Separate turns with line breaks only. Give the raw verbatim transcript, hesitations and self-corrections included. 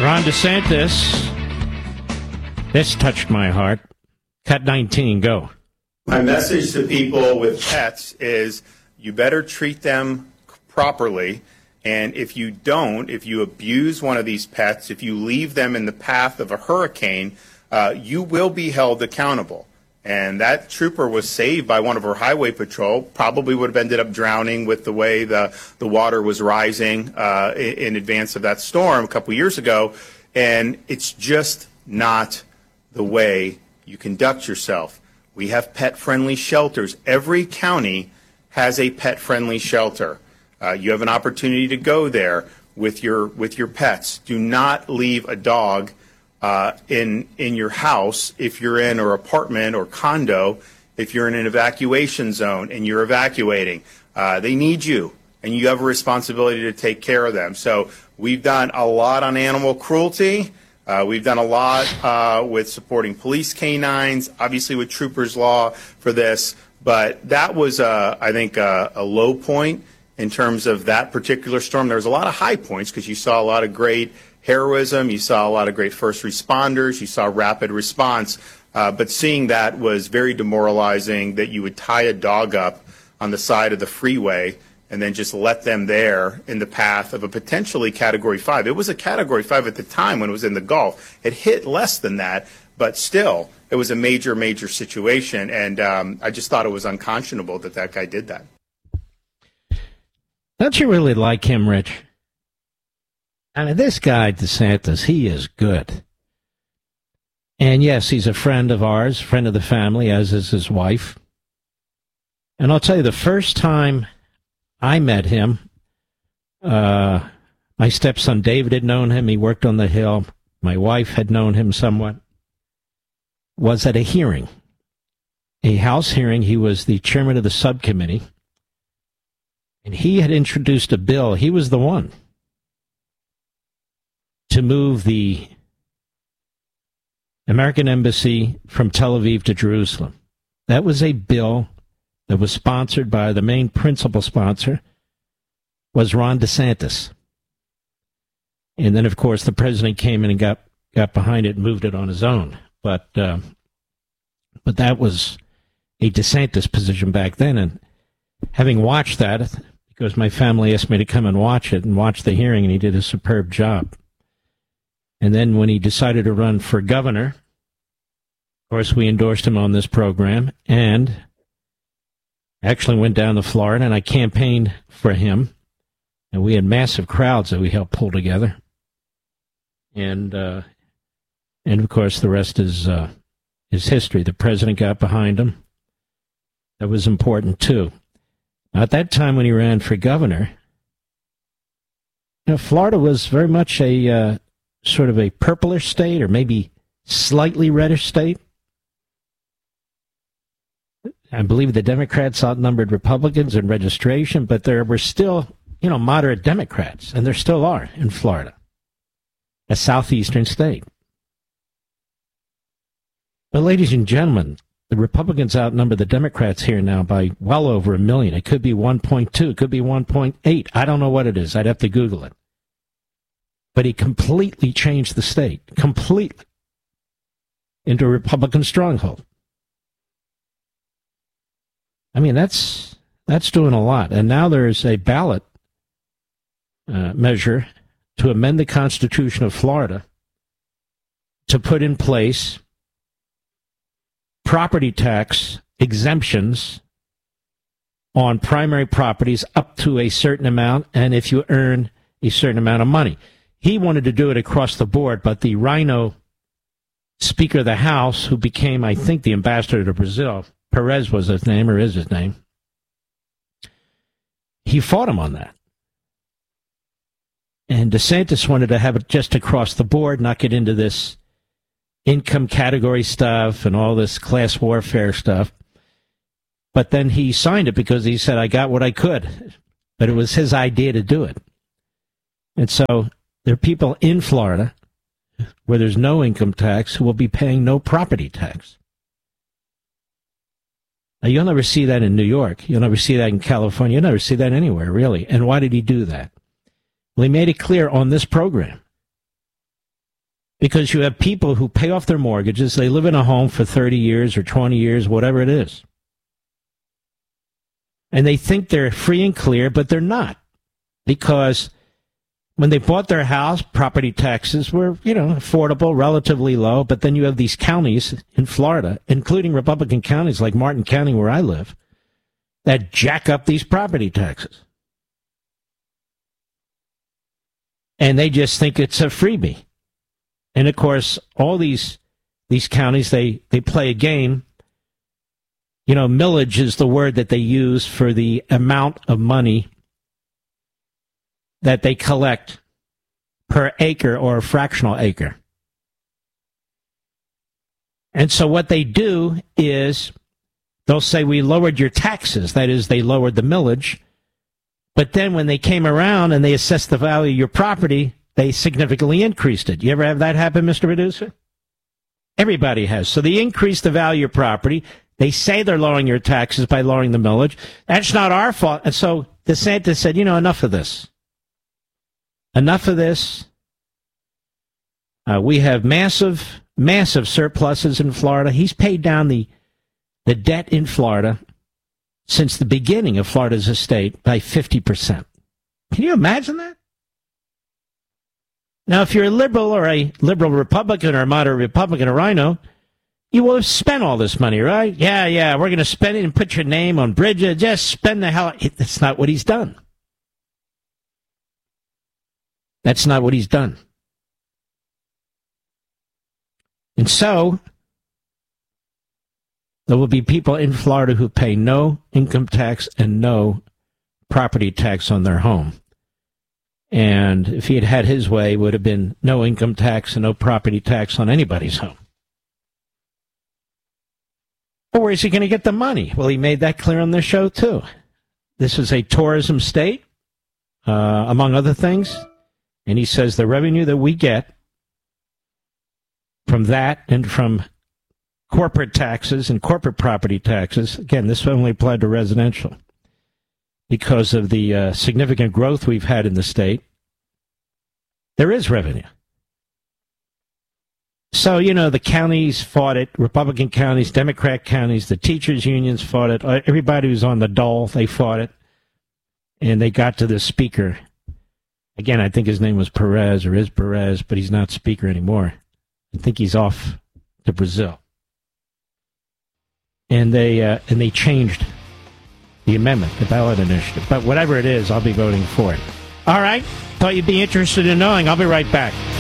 Ron DeSantis. This touched my heart. Cut nineteen, go.
My message to people with pets is you better treat them properly. And if you don't, if you abuse one of these pets, if you leave them in the path of a hurricane, uh, you will be held accountable. And that trooper was saved by one of our highway patrol, probably would have ended up drowning with the way the, the water was rising uh, in, in advance of that storm a couple years ago. And it's just not the way you conduct yourself. We have pet-friendly shelters. Every county has a pet-friendly shelter. Uh, you have an opportunity to go there with your with your pets. Do not leave a dog uh, in in your house if you're in or apartment or condo. If you're in an evacuation zone and you're evacuating, uh, they need you, and you have a responsibility to take care of them. So we've done a lot on animal cruelty. Uh, we've done a lot uh, with supporting police canines, obviously with Troopers Law for this. But that was, uh, I think, uh, a low point in terms of that particular storm. There was a lot of high points because you saw a lot of great heroism. You saw a lot of great first responders. You saw rapid response. Uh, but seeing that was very demoralizing, that you would tie a dog up on the side of the freeway and then just let them there in the path of a potentially Category five. It was a Category five at the time when it was in the Gulf. It hit less than that, but still, it was a major, major situation. And um, I just thought it was unconscionable that that guy did that.
Don't you really like him, Rich? I mean, this guy, DeSantis, he is good. And yes, he's a friend of ours, friend of the family, as is his wife. And I'll tell you, the first time I met him, uh, my stepson David had known him. He worked on the Hill. My wife had known him somewhat. Was at a hearing, a House hearing. He was the chairman of the subcommittee. And he had introduced a bill. He was the one to move the American embassy from Tel Aviv to Jerusalem. That was a bill that was sponsored by the main principal sponsor was Ron DeSantis. And then, of course, the president came in and got, got behind it and moved it on his own. But uh, but that was a DeSantis position back then. And having watched that, because my family asked me to come and watch it and watch the hearing, and he did a superb job. And then when he decided to run for governor, of course, we endorsed him on this program and actually went down to Florida, and I campaigned for him. And we had massive crowds that we helped pull together. And, uh, and of course, the rest is, uh, is history. The president got behind him. That was important, too. Now, at that time when he ran for governor, you know, Florida was very much a uh, sort of a purplish state, or maybe slightly reddish state. I believe the Democrats outnumbered Republicans in registration, but there were still, you know, moderate Democrats, and there still are in Florida, a southeastern state. But, ladies and gentlemen, the Republicans outnumber the Democrats here now by well over a million. It could be one point two, it could be one point eight. I don't know what it is. I'd have to Google it. But he completely changed the state, completely, into a Republican stronghold. I mean, that's that's doing a lot. And now there's a ballot uh, measure to amend the Constitution of Florida to put in place property tax exemptions on primary properties up to a certain amount, and if you earn a certain amount of money. He wanted to do it across the board, but the Rhino Speaker of the House, who became, I think, the ambassador to Brazil, Perez was his name, or is his name, he fought him on that. And DeSantis wanted to have it just across the board, not get into this income category stuff and all this class warfare stuff. But then he signed it because he said, I got what I could. But it was his idea to do it. And so there are people in Florida where there's no income tax who will be paying no property tax. Now, you'll never see that in New York. You'll never see that in California. You'll never see that anywhere, really. And why did he do that? Well, he made it clear on this program Because you have people who pay off their mortgages. They live in a home for thirty years or twenty years, whatever it is. And they think they're free and clear, but they're not. Because when they bought their house, property taxes were, you know, affordable, relatively low. But then you have these counties in Florida, including Republican counties like Martin County, where I live, that jack up these property taxes. And they just think it's a freebie. And, of course, all these these counties, they, they play a game. You know, millage is the word that they use for the amount of money that they collect per acre or a fractional acre. And so what they do is they'll say, we lowered your taxes. That is, they lowered the millage. But then when they came around and they assessed the value of your property, they significantly increased it. You ever have that happen, Mister Producer? Everybody has. So they increase the value of property. They say they're lowering your taxes by lowering the millage. That's not our fault. And so DeSantis said, you know, enough of this. Enough of this. Uh, we have massive, massive surpluses in Florida. He's paid down the, the debt in Florida since the beginning of Florida's estate by fifty percent. Can you imagine that? Now, if you're a liberal or a liberal Republican or a moderate Republican or Rhino, you will have spent all this money, right? Yeah, yeah, we're going to spend it and put your name on bridges. Just spend the hell. That's not what he's done. That's not what he's done. And so, there will be people in Florida who pay no income tax and no property tax on their home. And if he had had his way, it would have been no income tax and no property tax on anybody's home. But where is he going to get the money? Well, he made that clear on the show, too. This is a tourism state, uh, among other things. And he says the revenue that we get from that and from corporate taxes and corporate property taxes, again, this only applied to residential, because of the uh, significant growth we've had in the state, there is revenue. So, you know, the counties fought it, Republican counties, Democrat counties, the teachers' unions fought it, everybody who's on the dole, they fought it, and they got to the speaker. Again, I think his name was Perez or is Perez, but he's not speaker anymore. I think he's off to Brazil. And they uh, and they changed the amendment, the ballot initiative. But whatever it is, I'll be voting for it. All right. Thought you'd be interested in knowing. I'll be right back.